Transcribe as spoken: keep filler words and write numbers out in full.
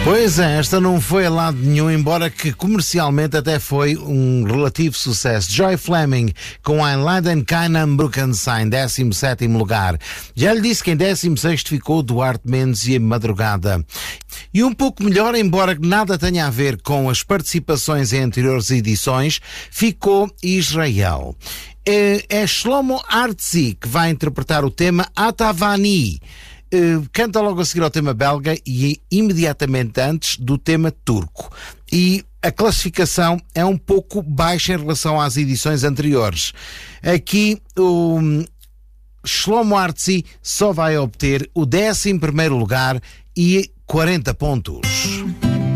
Pois é, esta não foi a lado nenhum, embora que comercialmente até foi um relativo sucesso. Joy Fleming com Ein Leiden keinem Bruckensein, décimo sétimo lugar. Já lhe disse que em décimo sexto ficou Duarte Mendes e a Madrugada. E um pouco melhor, embora nada tenha a ver com as participações em anteriores edições, ficou Israel. É, é Shlomo Artzi que vai interpretar o tema Atavani. Uh, canta logo a seguir ao tema belga e imediatamente antes do tema turco. E a classificação é um pouco baixa em relação às edições anteriores. Aqui o Shlomo Artzi só vai obter o décimo primeiro lugar e quarenta pontos.